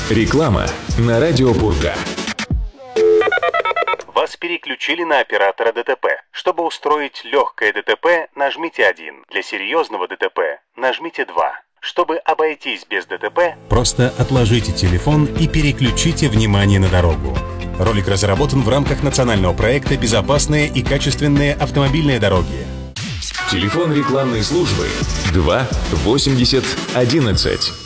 Реклама на радио Бурга. Вас переключили на оператора ДТП. Чтобы устроить легкое ДТП, нажмите 1. Для серьезного ДТП нажмите 2. Чтобы обойтись без ДТП, просто отложите телефон и переключите внимание на дорогу. Ролик разработан в рамках национального проекта «Безопасные и качественные автомобильные дороги». Телефон рекламной службы 2 80 11.